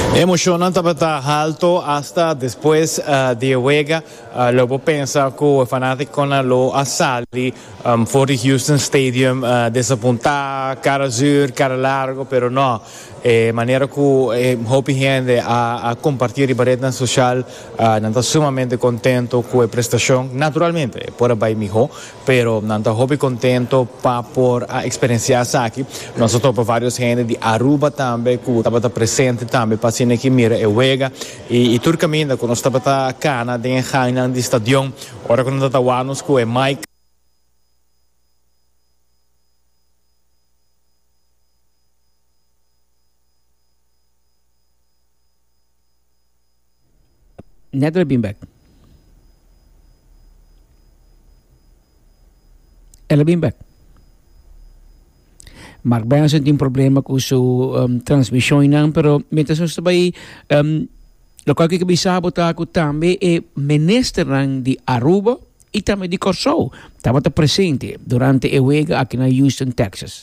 Emocionante para alto hasta después de juega. Luego pensa que o fanático con lo asali for the Houston Stadium desapunta cara zur, cara largo, pero no. Maneira que hopi gente a compartir a rede social, não sumamente contento com a prestação, naturalmente, por aí mijo, pero não hopi contento por a experienciar aqui. Nós topamos vários gente de Aruba também, que estava presente também, passando aqui mira e wega e turcamente quando estava cana de Hainan de stadion, ora quando estávamos com o Mike. Never been back. Ela been back. Maar bij ons tem problema com sua transmissão não, pero mientras nós também local que bisa botar com também é ministro de Aruba e também de Corso estava presente durante o jogo aqui na Houston, Texas.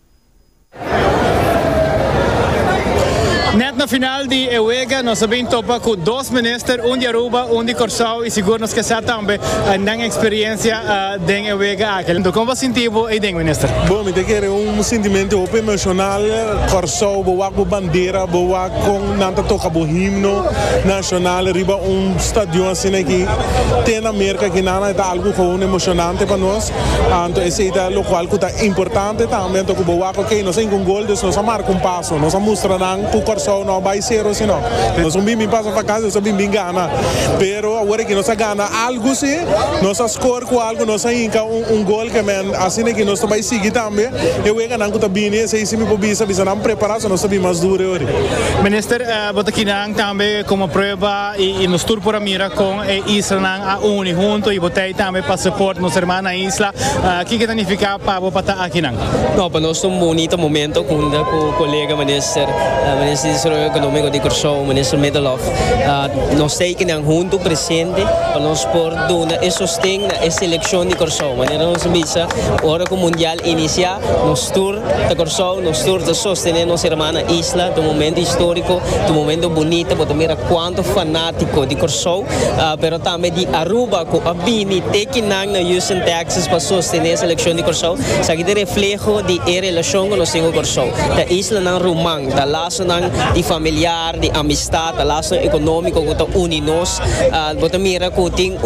Net na final de Ewega, nós sabemos topa com dois ministros, de Aruba, de Corsau, e seguro nos que se também na experiência de Ewega. Então, como você sentiu aí, ministro? Bom, me tem que sentimento emocional, Corsau, boa com bandeira, boa com nanta toca o himno nacional, riba estádio assim que tem na América que nada é algo com emocionante para nós. Então, esse é o local que é importante também, toca boa com nós em gol, nós marca passo, nós mostramos com Corsau não vai ser assim não. Nós somos bem passa para casa, nós somos bem gana. Pero agora que nós gana algo sim, nós score com algo, nós inca gol que men assim que nós vai seguir também. Eu ia ganhar com tabine, se isso me pobisa, bisa não preparar, nós sabemos mais duro hoje. Minister, bota aqui também como prova e nos tour por a mira com Isla a uni junto e botei também passaporte nos irmãos na isla. Que significa para botar aqui não? Não, para nós um bonito momento com o colega minister Econômico de Corsau, ministro Medelov, nós temos que junto presente para nós por dar sustento na seleção de Corsau. Maneira nós visa hora que o mundial inicia, nós tour de Corsau, nós tour de sostener nossa irmã na isla, do momento histórico, do momento bonito, para mira quanto fanático de Corsau, pero também de Aruba, com a Bini, que na Houston, Texas, para sostener a seleção de Corsau, isso aqui é reflexo de relação com nós temos Corsau. Da isla na Rumang, da laço de familiar, de amistad, da laço econômico que está unidos, bota mira que tem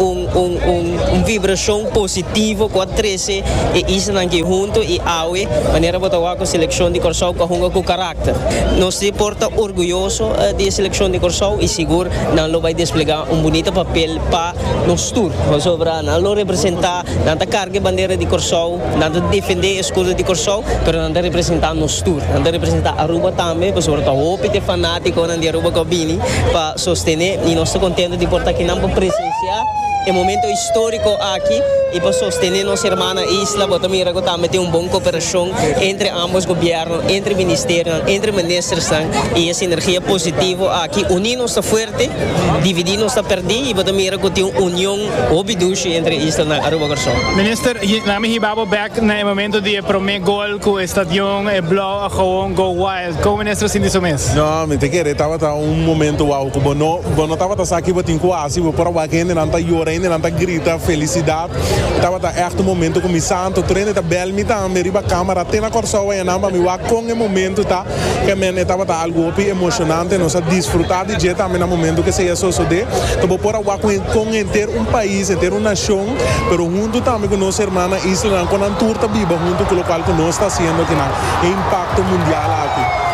vibração positiva com a 13 e isso não que junto e aue maneira bota com a seleção de Corsau com caráter. Nós se porta orgulhoso de seleção de Corsau e seguro não vai desplegar bonito papel para nos tour. Sobra não representar nada carga bandeira de Corsau, nada defender a escudo de Corsau, pero nada representar nos tour, nada representar Aruba também, para sobre o fanático na Aruba Cabini para sostener e nós estamos contentes de portar aqui para presenciar o momento histórico aqui e para sostener nossa irmã na isla, bota mira que também tem boa cooperação entre ambos governos, entre ministérios, entre ministros e essa energia positiva aqui unir-nos está forte, dividir-nos está perdido e bota mira que tem união obiduche entre isla na Aruba Corsau. Minister, nami hibabo back na momento de primeiro gol com o estadião e blow a gewoon go wild. Como ministro sinto isso mesmo? Não, me tem que estava momento uau, que não estava aqui batendo quase, por a gente não está chorando, não está grita felicidade. Estava echt momento com santo, treino da belmi também, riba câmera, tem na Corsau e não, mas com o momento tá que men estava algo emocionante, nós a desfrutar de jeito também no momento que se ia suceder. Então por a com inteiro país, inteiro uma nação, pero junto também com nossa irmã Isla, com a turta biba junto com o local que nós está sendo aqui na impacto mundial aqui.